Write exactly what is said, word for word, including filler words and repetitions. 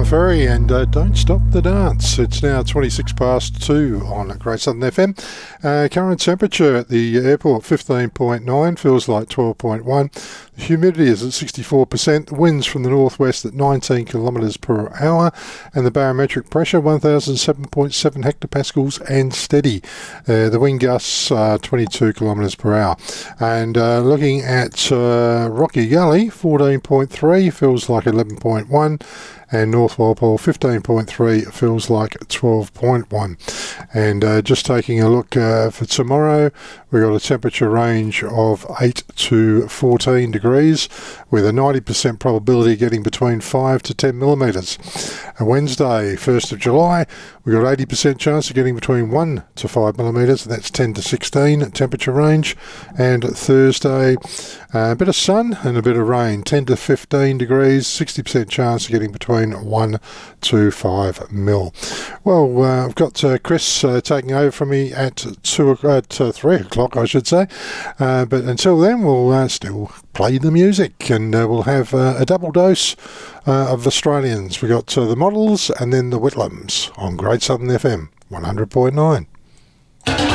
Ferry and uh, Don't Stop the Dance. It's now twenty-six past two on Great Southern F M. Uh, current temperature at the airport fifteen point nine, feels like twelve point one. The humidity is at sixty-four percent. The winds from the northwest at nineteen kilometres per hour, and the barometric pressure one thousand seven point seven hectopascals and steady. Uh, the wind gusts uh, twenty-two kilometres per hour. And uh, looking at uh, Rocky Gully, fourteen point three, feels like eleven point one. And North Walpole fifteen point three, feels like twelve point one. And uh, just taking a look uh, for tomorrow, we've got a temperature range of eight to fourteen degrees with a ninety percent probability of getting between five to ten millimetres. And Wednesday, first of July, we've got eighty percent chance of getting between one to five millimetres, and that's ten to sixteen temperature range. And Thursday, uh, a bit of sun and a bit of rain, ten to fifteen degrees, sixty percent chance of getting between one to five mil. Well, uh, I've got uh, Chris uh, taking over from me at two at uh, three o'clock, I should say. Uh, but until then, we'll uh, still play the music, and uh, we'll have uh, a double dose uh, of Australians. We got uh, the Models and then the Whitlams on Great Southern F M one hundred point nine.